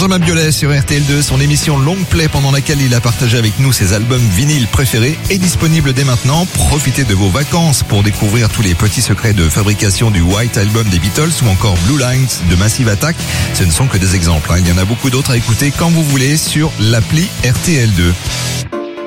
Benjamin Biolay sur RTL2, son émission Long Play pendant laquelle il a partagé avec nous ses albums vinyles préférés est disponible dès maintenant. Profitez de vos vacances pour découvrir tous les petits secrets de fabrication du White Album des Beatles ou encore Blue Lines de Massive Attack. Ce ne sont que des exemples, Il y en a beaucoup d'autres à écouter quand vous voulez sur l'appli RTL2.